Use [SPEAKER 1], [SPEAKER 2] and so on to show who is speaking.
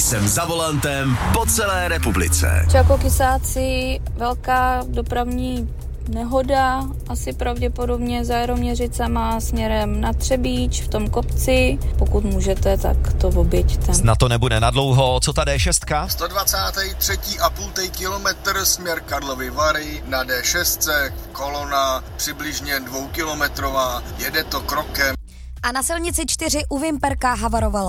[SPEAKER 1] Jsem za volantem po celé republice.
[SPEAKER 2] Čakokysáci, velká dopravní nehoda, asi pravděpodobně za Jaroměřicama směrem na Třebíč v tom kopci. Pokud můžete, tak to objeďte.
[SPEAKER 3] Na to nebude nadlouho. Co ta D6?
[SPEAKER 4] 123,5 kilometr směr Karlovy Vary na D6, kolona přibližně 2kilometrová, jede to krokem.
[SPEAKER 5] A na silnici 4 u Vimperka havarovalo